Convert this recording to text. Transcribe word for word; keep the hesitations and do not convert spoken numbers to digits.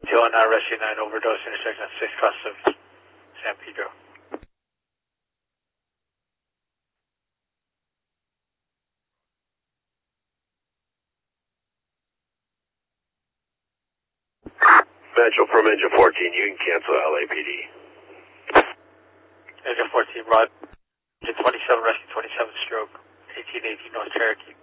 two on nine, Rescue nine, overdose, intersection at six cross of San Pedro. Metro from engine fourteen, you can cancel L A P D. Engine fourteen, Rod. Engine twenty-seven, Rescue twenty-seven, stroke, eighteen eighteen North Cherokee.